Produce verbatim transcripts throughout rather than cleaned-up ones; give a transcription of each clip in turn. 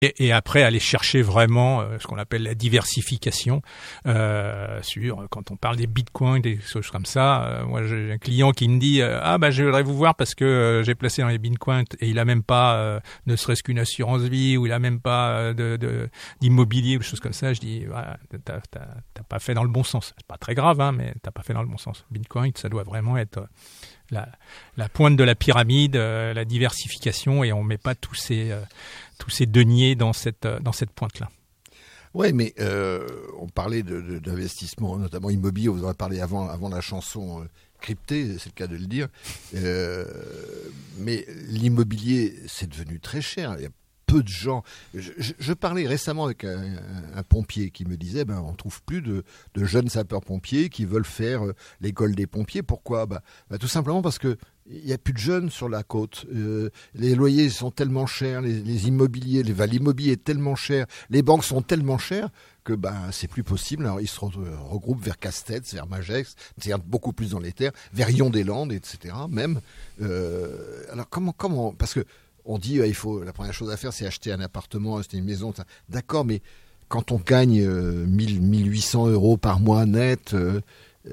Et, et après, aller chercher vraiment euh, ce qu'on appelle la diversification euh, sur, quand on parle des bitcoins, des choses comme ça. Euh, moi, j'ai un client qui me dit euh, « Ah, bah, je voudrais vous voir parce que euh, j'ai placé dans les bitcoins et il a même pas, euh, ne serait-ce qu'une assurance vie ou il a même pas euh, de, de, d'immobilier ou des choses comme ça. » Je dis voilà, « T'as, t'as, t'as pas fait dans le bon sens. » C'est pas très grave, hein, mais t'as pas fait dans le bon sens. Bitcoin, ça doit vraiment être euh, la, la pointe de la pyramide, euh, la diversification, et on met pas tous ces... Euh, tous ces deniers dans cette, dans cette pointe-là. Oui, mais euh, on parlait de, de, d'investissement, notamment immobilier, vous en avez parlé avant, avant la chanson euh, cryptée, c'est le cas de le dire. Euh, mais l'immobilier, c'est devenu très cher. Il y a peu de gens. Je, je, je parlais récemment avec un, un, un pompier qui me disait ben, on ne trouve plus de, de jeunes sapeurs-pompiers qui veulent faire euh, l'école des pompiers. Pourquoi ben, ben, tout simplement parce que il n'y a plus de jeunes sur la côte. Euh, les loyers sont tellement chers, les, les immobiliers, les, l'immobilier est tellement cher, les banques sont tellement chères que ben c'est plus possible. Alors ils se regroupent vers Castex, vers Magex, c'est beaucoup plus dans les terres, vers Yon-des-Landes, et cetera. Même. Euh, alors comment, comment, parce que on dit euh, il faut la première chose à faire c'est acheter un appartement, acheter une maison. Ça. D'accord, mais quand on gagne euh, mille, mille huit cents euros par mois net. Euh,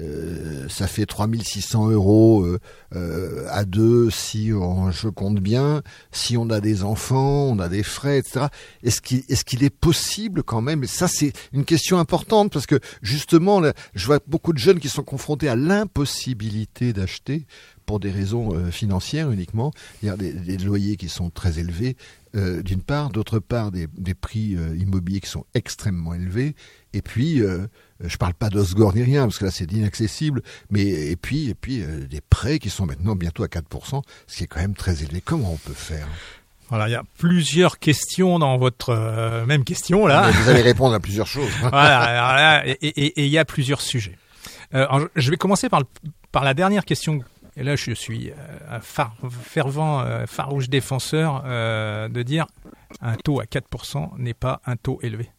Euh, ça fait trois mille six cents euros euh, euh, à deux si on, je compte bien. Si on a des enfants, on a des frais, et cetera. Est-ce qu'il, est-ce qu'il est possible quand même, et ça c'est une question importante parce que justement, là, je vois beaucoup de jeunes qui sont confrontés à l'impossibilité d'acheter pour des raisons euh, financières uniquement. Il y a des, des loyers qui sont très élevés, euh, d'une part, d'autre part des, des prix euh, immobiliers qui sont extrêmement élevés, et puis euh, je parle pas d'Osgore ni rien parce que là c'est inaccessible, mais et puis et puis euh, des prêts qui sont maintenant bientôt à quatre pour cent, ce qui est quand même très élevé. Comment on peut faire ? Voilà, il y a plusieurs questions dans votre euh, même question là. Mais vous allez répondre à plusieurs choses. Voilà, alors là, et, et, et il y a plusieurs sujets. Euh, alors, je vais commencer par le, par la dernière question. Et là, je suis un far, fervent, euh, farouche défenseur euh, de dire un taux à quatre pour cent n'est pas un taux élevé.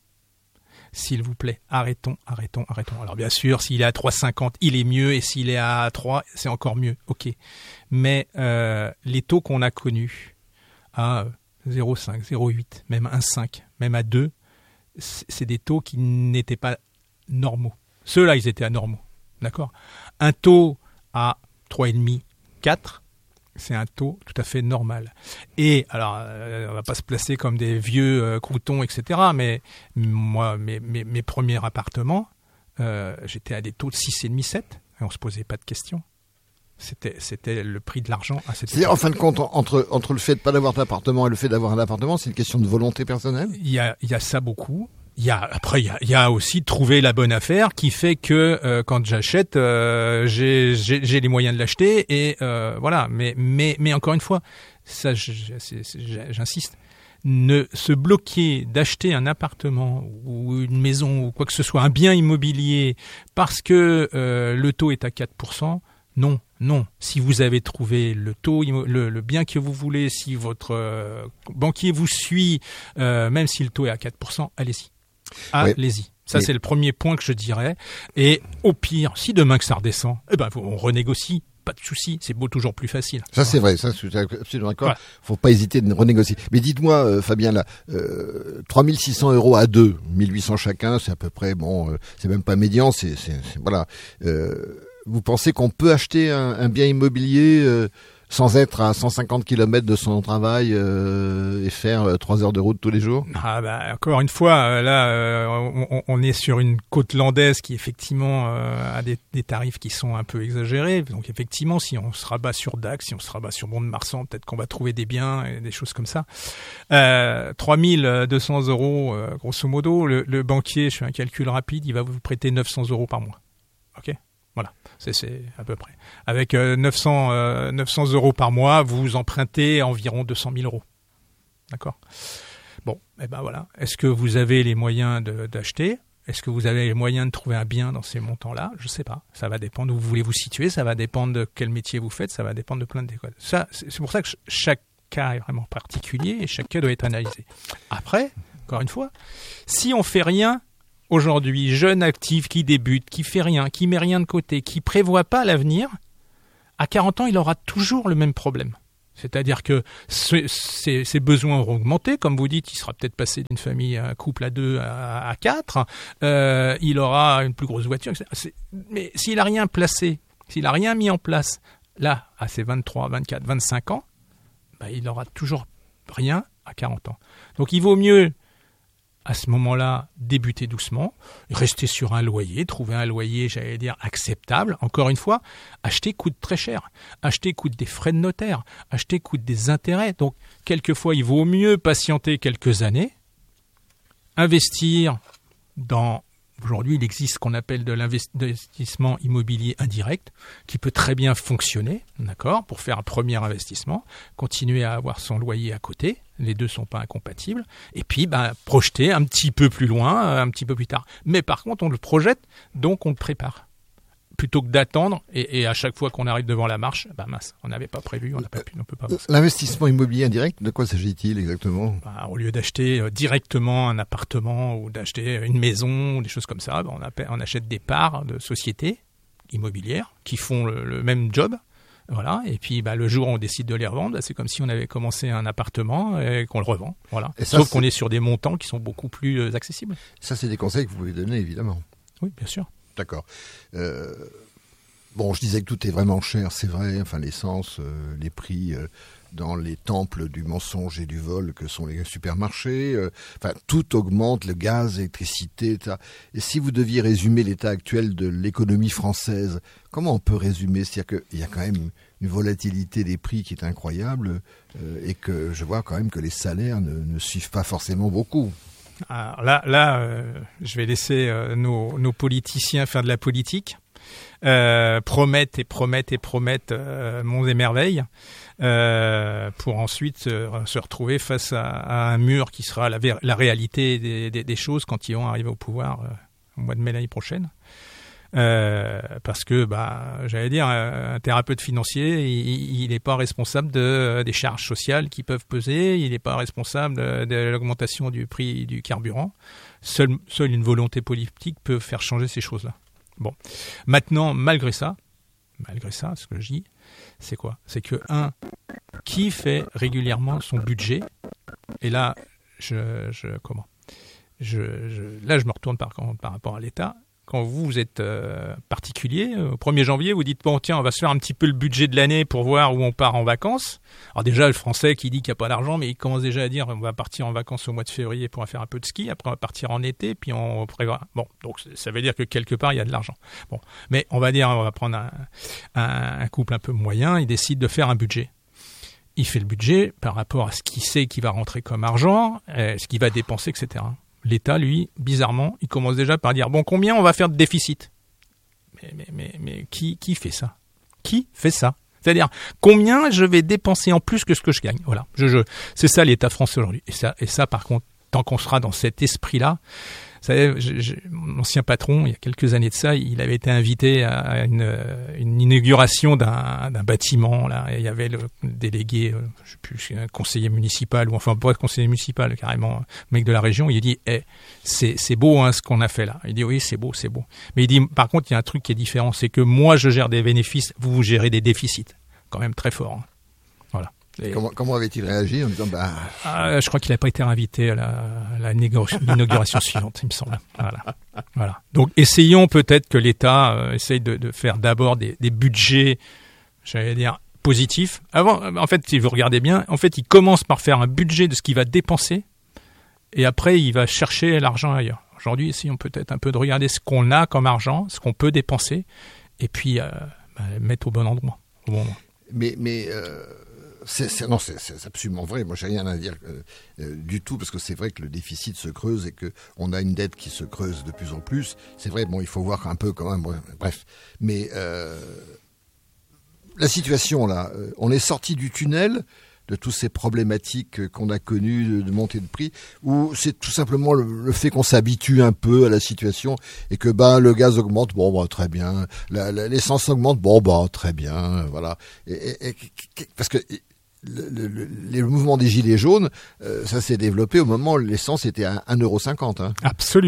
S'il vous plaît, arrêtons, arrêtons, arrêtons. Alors bien sûr, s'il est à trois virgule cinquante, il est mieux, et s'il est à trois, c'est encore mieux. Ok. Mais euh, les taux qu'on a connus à zéro virgule cinq, zéro virgule huit, même un virgule cinq, même à deux, c'est des taux qui n'étaient pas normaux. Ceux-là, ils étaient anormaux. D'accord ? Un taux à trois virgule cinq, quatre, c'est un taux tout à fait normal. Et alors, euh, on va pas se placer comme des vieux euh, croutons, et cetera. Mais moi, mes, mes, mes premiers appartements, euh, j'étais à des taux de six virgule cinq, sept, et on se posait pas de questions. C'était, c'était le prix de l'argent à cette C'est-à-dire, époque. en fin de compte, entre, entre le fait de pas d'avoir d'appartement et le fait d'avoir un appartement, c'est une question de volonté personnelle ? Il y a, il y a ça beaucoup. Il y a, après, il y a, il y a aussi trouver la bonne affaire qui fait que euh, quand j'achète, euh, j'ai, j'ai, j'ai les moyens de l'acheter et euh, voilà. Mais, mais, mais encore une fois, ça, je, je, c'est, c'est, j'insiste, ne se bloquer d'acheter un appartement ou une maison ou quoi que ce soit, un bien immobilier parce que euh, le taux est à quatre pour cent. Non, non. Si vous avez trouvé le taux, le, le bien que vous voulez, si votre euh, banquier vous suit, euh, même si le taux est à quatre pour cent, allez-y. Allez-y. Oui. Ça, oui. C'est le premier point que je dirais. Et au pire, si demain que ça redescend, eh ben, on renégocie. Pas de souci. C'est beau, toujours plus facile. Ça, c'est vrai. Ça, je suis absolument d'accord. Voilà. Faut pas hésiter de renégocier. Mais dites-moi, euh, Fabien, là, euh, trois mille six cents euros à deux, mille huit cents chacun, c'est à peu près, bon, euh, c'est même pas médian, c'est, c'est, c'est voilà. Euh, vous pensez qu'on peut acheter un, un bien immobilier euh, sans être à cent cinquante kilomètres de son travail euh, et faire euh, trois heures de route tous les jours ? Ah bah, encore une fois, euh, là, euh, on, on est sur une côte landaise qui effectivement euh, a des, des tarifs qui sont un peu exagérés. Donc effectivement, si on se rabat sur Dax, si on se rabat sur Mont-de-Marsan, peut-être qu'on va trouver des biens et des choses comme ça. Euh, trois mille deux cents euros, euh, grosso modo, le, le banquier, je fais un calcul rapide, il va vous prêter neuf cents euros par mois. Ok ? Voilà, c'est, c'est à peu près. Avec euh, neuf cents, euh, neuf cents euros par mois, vous empruntez environ deux cent mille euros. D'accord ? Bon, et eh ben voilà. Est-ce que vous avez les moyens de, d'acheter ? Est-ce que vous avez les moyens de trouver un bien dans ces montants-là ? Je ne sais pas. Ça va dépendre où vous voulez vous situer, ça va dépendre de quel métier vous faites, ça va dépendre de plein de décodes. Ça, c'est, c'est pour ça que chaque cas est vraiment particulier et chaque cas doit être analysé. Après, encore une fois, si on fait rien, aujourd'hui, jeune actif qui débute, qui fait rien, qui met rien de côté, qui prévoit pas l'avenir, à quarante ans, il aura toujours le même problème. C'est-à-dire que ses, ses, ses besoins auront augmenté, comme vous dites, il sera peut-être passé d'une famille, un couple à deux à, à quatre, euh, il aura une plus grosse voiture, et cetera. C'est, mais s'il n'a rien placé, s'il n'a rien mis en place, là, à ses vingt-trois, vingt-quatre, vingt-cinq ans, bah, il n'aura toujours rien à quarante ans. Donc il vaut mieux, à ce moment-là, débuter doucement, rester sur un loyer, trouver un loyer, j'allais dire, acceptable. Encore une fois, acheter coûte très cher. Acheter coûte des frais de notaire. Acheter coûte des intérêts. Donc, quelquefois, il vaut mieux patienter quelques années, investir dans... Aujourd'hui, il existe ce qu'on appelle de l'investissement immobilier indirect, qui peut très bien fonctionner, d'accord, pour faire un premier investissement, continuer à avoir son loyer à côté, les deux ne sont pas incompatibles, et puis ben, projeter un petit peu plus loin, un petit peu plus tard. Mais par contre, on le projette, donc on le prépare. Plutôt que d'attendre, et, et à chaque fois qu'on arrive devant la marche, ben mince, on n'avait pas prévu, on n'a pas pu, on peut pas avancer. L'investissement immobilier indirect, de quoi s'agit-il exactement ? Ben, au lieu d'acheter euh, directement un appartement ou d'acheter une maison ou des choses comme ça, ben, on, appelle, on achète des parts de sociétés immobilières qui font le, le même job. Voilà, et puis bah, le jour où on décide de les revendre, bah, c'est comme si on avait commencé un appartement et qu'on le revend. Voilà. Et ça, Sauf c'est... qu'on est sur des montants qui sont beaucoup plus euh, accessibles. Ça, c'est des conseils que vous pouvez donner, évidemment. Oui, bien sûr. D'accord. Euh, bon, je disais que tout est vraiment cher, c'est vrai. Enfin, l'essence, euh, les prix euh, dans les temples du mensonge et du vol que sont les supermarchés. Euh, enfin, tout augmente, le gaz, l'électricité, et cetera. Et si vous deviez résumer l'état actuel de l'économie française, comment on peut résumer ? C'est-à-dire qu'il y a quand même une volatilité des prix qui est incroyable euh, et que je vois quand même que les salaires ne, ne suivent pas forcément beaucoup. Alors là, là euh, je vais laisser euh, nos, nos politiciens faire de la politique, euh, promettent et promettent et promettent euh, monts et merveilles, euh, pour ensuite euh, se retrouver face à, à un mur qui sera la, la réalité des, des, des choses quand ils vont arriver au pouvoir euh, au mois de mai l'année prochaine. Euh, parce que, bah, j'allais dire, un thérapeute financier, il n'est pas responsable de, des charges sociales qui peuvent peser, il n'est pas responsable de, de l'augmentation du prix du carburant. Seule, seule une volonté politique peut faire changer ces choses-là. Bon, maintenant, malgré ça, malgré ça, ce que je dis, c'est quoi ? C'est que, un, qui fait régulièrement son budget ? Et là, je, je comment ? je, je, là, je me retourne par, par rapport à l'État. Quand vous, vous êtes euh, particulier, au premier janvier, vous dites, bon, tiens, on va se faire un petit peu le budget de l'année pour voir où on part en vacances. Alors déjà, le Français qui dit qu'il n'y a pas d'argent, mais il commence déjà à dire, on va partir en vacances au mois de février pour faire un peu de ski, après on va partir en été, puis on prévoit. Bon, donc ça veut dire que quelque part, il y a de l'argent. Bon, mais on va dire, on va prendre un, un, un couple un peu moyen, il décide de faire un budget. Il fait le budget par rapport à ce qu'il sait qu'il va rentrer comme argent, ce qu'il va dépenser, et cetera. L'État, lui, bizarrement, il commence déjà par dire « Bon, combien on va faire de déficit ?» Mais, mais, mais, mais qui, qui fait ça ? Qui fait ça ? C'est-à-dire, combien je vais dépenser en plus que ce que je gagne ? Voilà, je, je, c'est ça l'État français aujourd'hui. Et ça, et ça, par contre, tant qu'on sera dans cet esprit-là, vous savez, je, je, mon ancien patron, il y a quelques années de ça, il avait été invité à une, une inauguration d'un, d'un bâtiment. Là, et il y avait le délégué, je sais plus, un conseiller municipal ou enfin pas conseiller municipal, carrément, mec de la région. Il dit, eh, c'est c'est beau hein, ce qu'on a fait là. Il dit oui, c'est beau, c'est beau. Mais il dit, par contre, il y a un truc qui est différent, c'est que moi je gère des bénéfices, vous vous gérez des déficits, quand même très fort. Hein. Voilà. Et comment, comment avait-il réagi en disant bah... ah, je crois qu'il n'a pas été invité à la, à la l'inauguration suivante, il me semble. Voilà. Voilà. Donc essayons peut-être que l'État euh, essaye de, de faire d'abord des, des budgets, j'allais dire, positifs. Avant, en fait, si vous regardez bien, en fait, il commence par faire un budget de ce qu'il va dépenser et après, il va chercher l'argent ailleurs. Aujourd'hui, essayons peut-être un peu de regarder ce qu'on a comme argent, ce qu'on peut dépenser et puis euh, bah, mettre au bon endroit. Au bon endroit. Mais... mais euh... C'est, c'est, non, c'est, c'est absolument vrai. Moi, j'ai rien à dire euh, euh, du tout, parce que c'est vrai que le déficit se creuse et que on a une dette qui se creuse de plus en plus. C'est vrai, bon, il faut voir un peu quand même. Bref, mais euh, la situation là, euh, on est sorti du tunnel de toutes ces problématiques qu'on a connues de, de montée de prix, ou c'est tout simplement le, le fait qu'on s'habitue un peu à la situation et que ben le gaz augmente, bon bah très bien, la, la, l'essence augmente, bon bah très bien, voilà. Et, et, et, parce que Le, le, le, le mouvement des gilets jaunes, euh, ça s'est développé au moment où l'essence était à un euro cinquante. Hein. Absolument.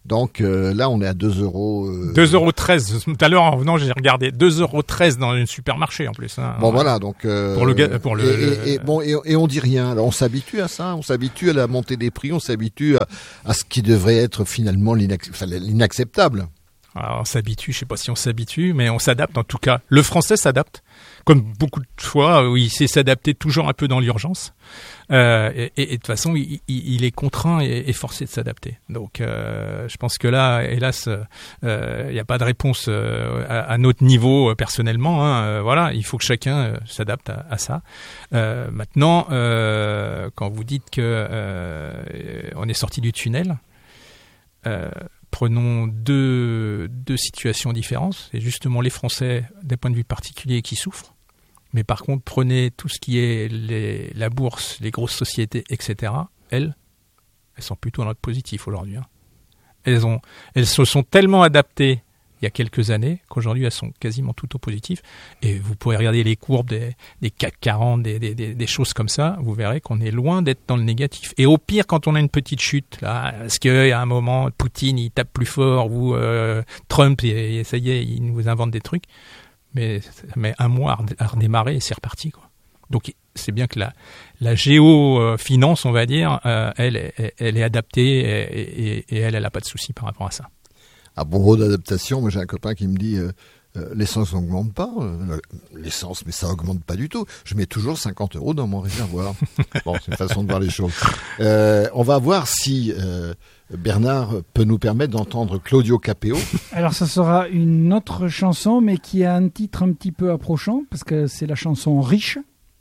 Donc euh, là, on est à deux euros. Euh... deux euros treize. Tout à l'heure, en venant, j'ai regardé deux euros treize dans un supermarché en plus. Hein. Bon ouais. Voilà, donc euh, pour le pour le. Et, et, et bon et, et on dit rien. Alors on s'habitue à ça, on s'habitue à la montée des prix, on s'habitue à, à ce qui devrait être finalement l'inac... enfin, l'inacceptable. Alors, on s'habitue, je sais pas si on s'habitue, mais on s'adapte en tout cas. Le français s'adapte, comme beaucoup de fois, où il sait s'adapter toujours un peu dans l'urgence. Euh, et, et, et de toute façon, il, il, il est contraint et, et forcé de s'adapter. Donc, euh, je pense que là, hélas, il euh, n'y a pas de réponse euh, à, à notre niveau euh, personnellement. Hein. Euh, voilà, il faut que chacun euh, s'adapte à, à ça. Euh, maintenant, euh, quand vous dites que euh, on est sorti du tunnel. Euh, Prenons deux, deux situations différentes. C'est justement les Français, d'un point de vue particulier, qui souffrent. Mais par contre, prenez tout ce qui est les, la bourse, les grosses sociétés, et cetera. Elles, elles sont plutôt en mode positif aujourd'hui. Hein. Elles, ont, elles se sont tellement adaptées il y a quelques années qu'aujourd'hui, elles sont quasiment toutes au positif. Et vous pourrez regarder les courbes des, des C A C quarante, des, des, des, des choses comme ça. Vous verrez qu'on est loin d'être dans le négatif. Et au pire, quand on a une petite chute, là, parce qu'il y a un moment, Poutine, il tape plus fort, ou euh, Trump, et, et ça y est, il nous invente des trucs. Mais ça met un mois à redémarrer et c'est reparti, quoi. Donc, c'est bien que la, la géo-finance, on va dire, euh, elle, elle, elle est adaptée et, et, et elle, elle n'a pas de souci par rapport à ça. À propos d'adaptation, moi j'ai un copain qui me dit euh, euh, l'essence n'augmente pas. Euh, l'essence, mais ça augmente pas du tout. Je mets toujours cinquante euros dans mon réservoir. Bon, c'est une façon de voir les choses. Euh, on va voir si euh, Bernard peut nous permettre d'entendre Claudio Capéo. Alors ça sera une autre chanson, mais qui a un titre un petit peu approchant, parce que c'est la chanson Riche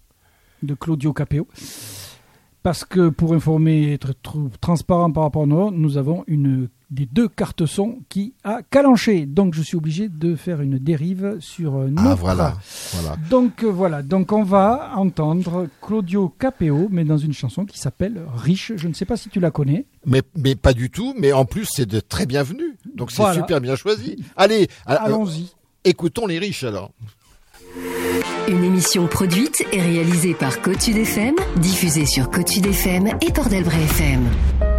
de Claudio Capéo. Parce que pour informer et être transparent par rapport à nous, nous avons une des deux cartes son qui a calanché. Donc je suis obligé de faire une dérive sur notre. Ah voilà, voilà. Donc euh, voilà, donc on va entendre Claudio Capéo, mais dans une chanson qui s'appelle Riche. Je ne sais pas si tu la connais. Mais, mais pas du tout, mais en plus c'est de très bienvenu. Donc c'est voilà. Super bien choisi. Allez, allons-y. Euh, écoutons les riches alors. Une émission produite et réalisée par Côte Sud F M, diffusée sur Côte Sud F M et Port d'Albret F M.